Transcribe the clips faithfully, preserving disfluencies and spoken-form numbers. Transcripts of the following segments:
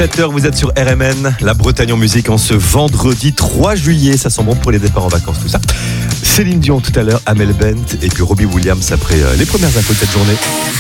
sept heures, vous êtes sur R M N, la Bretagne en musique en ce vendredi trois juillet. Ça sent bon pour les départs en vacances, tout ça. Céline Dion tout à l'heure, Amel Bent et puis Robbie Williams après euh, les premières infos de cette journée.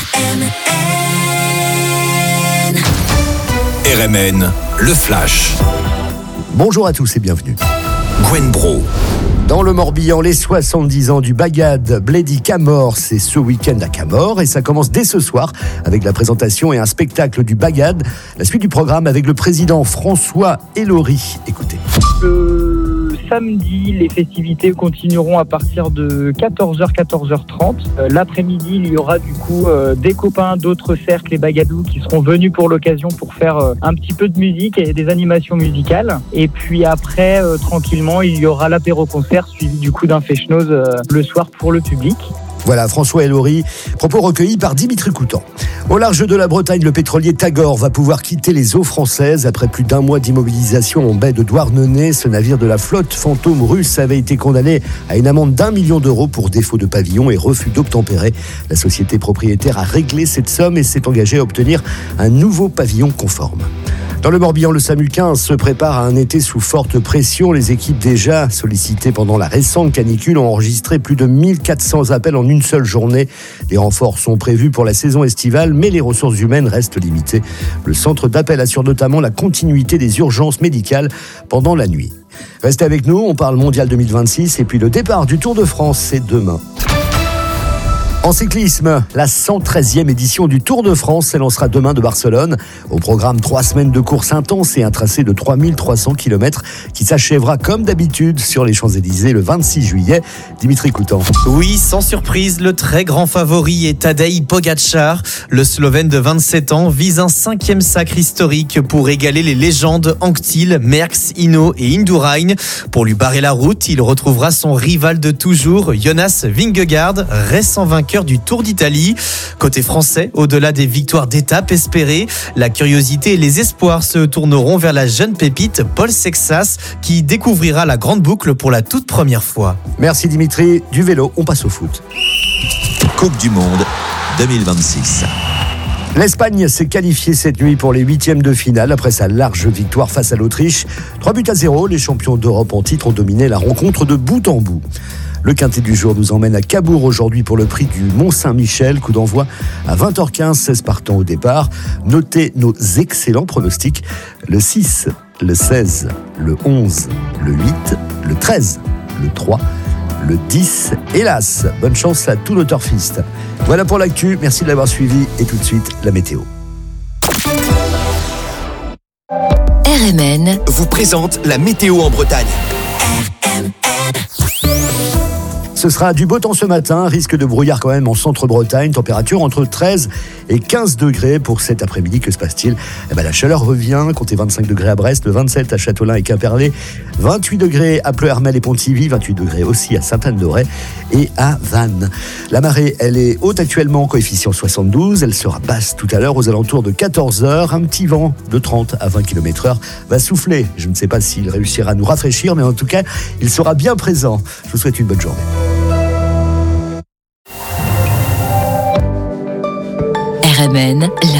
R M N, le Flash. Bonjour à tous et bienvenue. Gwen Bro. Dans le Morbihan, les soixante-dix ans du Bagad Bledi Camor, c'est ce week-end à Camor et ça commence dès ce soir avec la présentation et un spectacle du Bagad. La suite du programme avec le président François Elori. Écoutez. Le samedi, les festivités continueront à partir de quatorze heures, quatorze heures trente. Euh, l'après-midi, il y aura du coup euh, des copains d'autres cercles, les Bagadous, qui seront venus pour l'occasion pour faire euh, un petit peu de musique et des animations musicales. Et puis après, euh, tranquillement, il y aura l'apéro-concert suivi du coup d'un feshnoz euh, le soir pour le public. Voilà, François Elori, propos recueillis par Dimitri Coutan. Au large de la Bretagne, le pétrolier Tagore va pouvoir quitter les eaux françaises. Après plus d'un mois d'immobilisation en baie de Douarnenez, ce navire de la flotte fantôme russe avait été condamné à une amende d'un million d'euros pour défaut de pavillon et refus d'obtempérer. La société propriétaire a réglé cette somme et s'est engagée à obtenir un nouveau pavillon conforme. Dans le Morbihan, le SAMU quinze se prépare à un été sous forte pression. Les équipes déjà sollicitées pendant la récente canicule ont enregistré plus de mille quatre cents appels en une seule journée. Les renforts sont prévus pour la saison estivale, mais les ressources humaines restent limitées. Le centre d'appel assure notamment la continuité des urgences médicales pendant la nuit. Restez avec nous, on parle mondial deux mille vingt-six et puis le départ du Tour de France, c'est demain. En cyclisme, la cent treizième édition du Tour de France s'élancera demain de Barcelone. Au programme, trois semaines de course intense et un tracé de trois mille trois cents kilomètres qui s'achèvera comme d'habitude sur les Champs-Élysées le vingt-six juillet. Dimitri Coutan. Oui, sans surprise, le très grand favori est Tadej Pogačar. Le Slovène de vingt-sept ans vise un cinquième sacre historique pour égaler les légendes Anquetil, Merckx, Hinault et Indurain. Pour lui barrer la route, il retrouvera son rival de toujours, Jonas Vingegaard, récent vainqueur du Tour d'Italie. Côté français, au-delà des victoires d'étape espérées, la curiosité et les espoirs se tourneront vers la jeune pépite Paul Sexas qui découvrira la grande boucle pour la toute première fois. Merci Dimitri. Du vélo, on passe au foot. Coupe du Monde deux mille vingt-six. L'Espagne s'est qualifiée cette nuit pour les huitièmes de finale après sa large victoire face à l'Autriche. trois buts à zéro, les champions d'Europe en titre ont dominé la rencontre de bout en bout. Le quintet du jour nous emmène à Cabourg aujourd'hui pour le prix du Mont-Saint-Michel. Coup d'envoi à vingt heures quinze, seize partants au départ. Notez nos excellents pronostics. Le six, le seize, le onze, le huit, le treize, le trois, le dix. Hélas, bonne chance à tous nos turfistes. Voilà pour l'actu, merci de l'avoir suivi et tout de suite la météo. R M N vous présente la météo en Bretagne. Ce sera du beau temps ce matin, risque de brouillard quand même en centre-Bretagne, température entre treize et quinze degrés pour cet après-midi. Que se passe-t-il ? Eh ben, la chaleur revient, comptez vingt-cinq degrés à Brest, vingt-sept à Châtelain et Quimperlé, vingt-huit degrés à Pleuhermel et Pontivy, vingt-huit degrés aussi à Sainte-Anne-d'Auray et à Vannes. La marée, elle est haute actuellement, coefficient soixante-douze, elle sera basse tout à l'heure aux alentours de quatorze heures. Un petit vent de trente à vingt kilomètres heure va souffler. Je ne sais pas s'il réussira à nous rafraîchir, mais en tout cas, il sera bien présent. Je vous souhaite une bonne journée. R M N, la